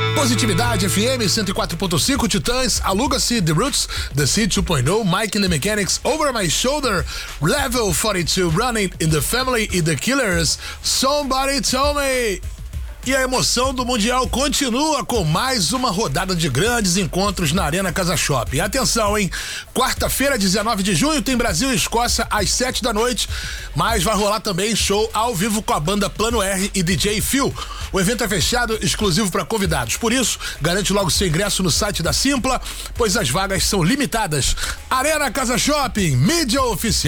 Positividade FM 104.5, Titãs, Aluga-se, The Roots, The Sea 2.0, Mike and the Mechanics, Over My Shoulder, Level 42, Running in the Family e The Killers, Somebody Told Me. E a emoção do Mundial continua com mais uma rodada de grandes encontros na Arena Casa Shopping. Atenção, hein? Quarta-feira, 19 de junho, tem Brasil e Escócia às 7 da noite, mas vai rolar também show ao vivo com a banda Plano R e DJ Phil. O evento é fechado, exclusivo para convidados. Por isso, garante logo seu ingresso no site da Simpla, pois as vagas são limitadas. Arena Casa Shopping, mídia oficial.